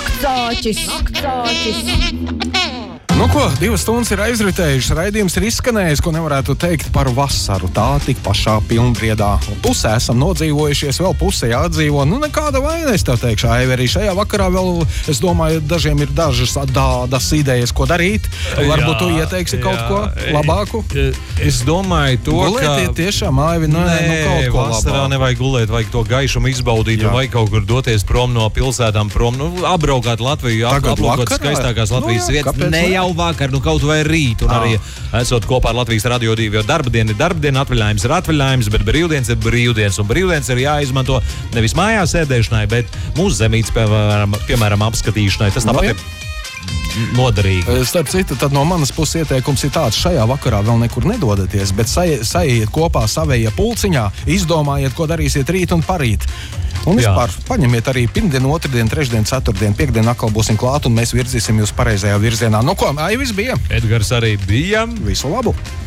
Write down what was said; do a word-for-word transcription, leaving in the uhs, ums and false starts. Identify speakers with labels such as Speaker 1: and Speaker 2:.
Speaker 1: Naktsāķis. Naktsāķis.
Speaker 2: Nu ko, divas stundas ir aizritējušas, raidījums ir izskanējis, ko nevarētu teikt par vasaru. Tā tik pašā pilnbriedā. Pusē esam nodzīvojušies, vēl pusē jādzīvo. Nu, nekāda vaina, es tev teikšu, Aiverī. Šajā vakarā vēl, es domāju, dažiem ir dažas tādas idejas, ko darīt. Varbūt jā, tu ieteiksi kaut jā, ko labāku?
Speaker 3: Es domāju to,
Speaker 2: gulēt, ka... Gulēt tiešām, Aivi, nē, nē, nu kaut ko
Speaker 3: vasarā
Speaker 2: labāk.
Speaker 3: Nevajag gulēt, vajag to gaišumu izbaudīt, un vajag kaut kur doties prom no pilsētām, prom, nu, apbraukāt Latviju, aplūkot skaistākās Latvijas
Speaker 2: nu, jā,
Speaker 3: vietas. Ne jau vakar, nu kaut vai rīt, un arī esot kopā ar Latvijas Radio divi, jo darba diena ir darba diena, atvaļinājums ir atvaļinājums, bet brīvdienas ir brīvdienas, un brīvdienas ir jāizmanto nevis mājās sēdēšanai, bet mūsu zemītes, piemēram, piemēram apskatīšanai. Tas tāpat ir noderīgi.
Speaker 2: Starp citu, tad no manas puses ieteikums ir tāds, šajā vakarā vēl nekur nedodaties, bet sajiet kopā savējā pulciņā, izdomājiet, ko darīsiet rīt un parīt. Un vispār paņemiet arī pirmdien, otrdien, trešdien, ceturtdien, piekdien atkal būsim klāt un mēs virzīsim jūs pareizajā virzienā. Nu ko, Aivis bija?
Speaker 3: Edgars arī bija.
Speaker 2: Visu labu!